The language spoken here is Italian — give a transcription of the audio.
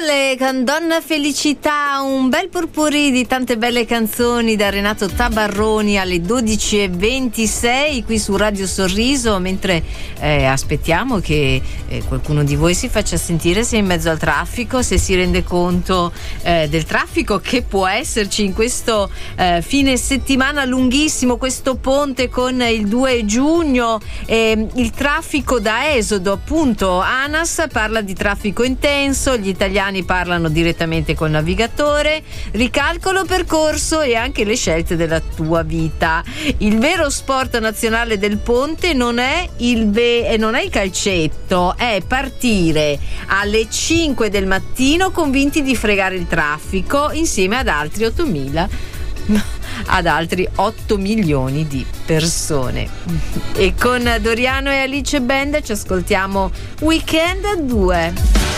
Natale con Donna Felicità, un bel purpurri di tante belle canzoni da Renato Tabarroni alle 12:26 qui su Radio Sorriso, mentre aspettiamo che qualcuno di voi si faccia sentire, se è in mezzo al traffico, se si rende conto del traffico che può esserci in questo fine settimana lunghissimo, questo ponte con il 2 giugno, il traffico da esodo, appunto. ANAS parla di traffico intenso, gli italiani parlano direttamente col navigatore, ricalcolo percorso e anche le scelte della tua vita. Il vero sport nazionale del ponte non è il calcetto, è partire alle 5 del mattino convinti di fregare il traffico insieme ad altri 8 milioni di persone. E con Doriano e Alice Band ci ascoltiamo Weekend 2.